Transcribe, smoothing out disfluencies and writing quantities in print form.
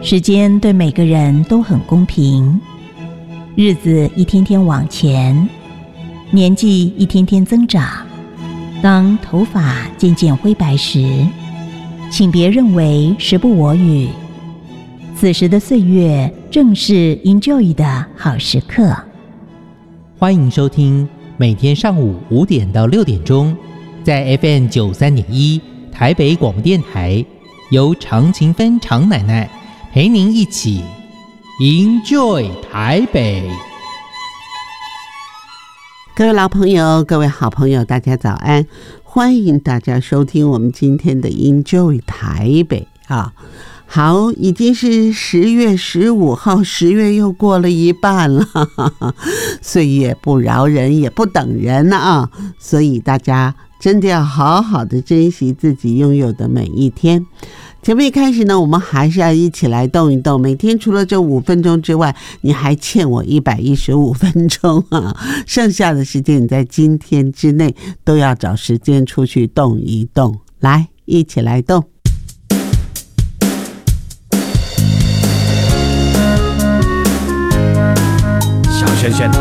时间对每个人都很公平，日子一天天往前，年纪一天天增长。当头发渐渐灰白时，请别认为时不我与，此时的岁月正是 enjoy 的好时刻。 欢迎收听每天上午5点到6点钟，在 FM 93.1台北广播电台，由常勤芬常奶奶陪您一起 enjoy 台北。 各位老朋友，各位好朋友，大家早安，欢迎大家收听我们今天的 enjoy 台北啊。好，已经是10月15号，10月又过了一半了，岁月不饶人，也不等人啊，所以大家真的要好好的珍惜自己拥有的每一天。节目一开始呢，我们还是要一起来动一动。每天除了这5分钟之外，你还欠我115分钟啊！剩下的时间你在今天之内都要找时间出去动一动，来，一起来动。 小轩轩，